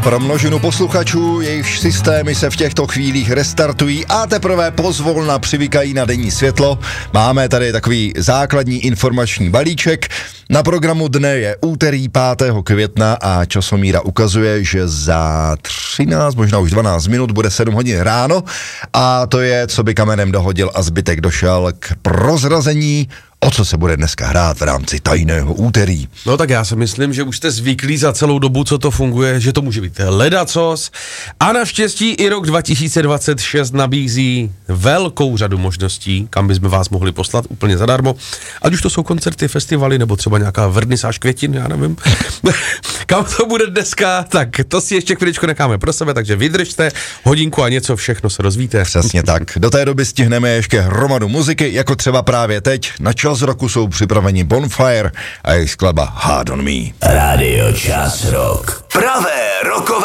pro množinu posluchačů, jejichž systémy se v těchto chvílích restartují a teprve pozvolna přivykají na denní světlo. Máme tady takový základní informační balíček. Na programu dne je úterý 5. května a časomíra ukazuje, že za 13, možná už 12 minut bude 7 hodin ráno a to je, co by kamenem dohodil a zbytek došel k prozrazení, o co se bude dneska hrát v rámci tajného úterý. No tak já si myslím, že už jste zvyklí za celou dobu, co to funguje, že to může být ledacos a naštěstí i rok 2026 nabízí velkou řadu možností, kam bychom vás mohli poslat úplně zadarmo, ať už to jsou koncerty, festivaly nebo třeba nějaká vernisáž květin, já nevím. Kam to bude dneska, tak to si ještě chviličku necháme pro sebe, takže vydržte, hodinku a něco, všechno se rozvíte. Přesně tak. Do té doby stihneme ještě hromadu muziky, jako třeba právě teď. Na Čas roku jsou připraveni Bonfire a jejich skladba Hard on Me. Radio Čas Rock. Pravé rokové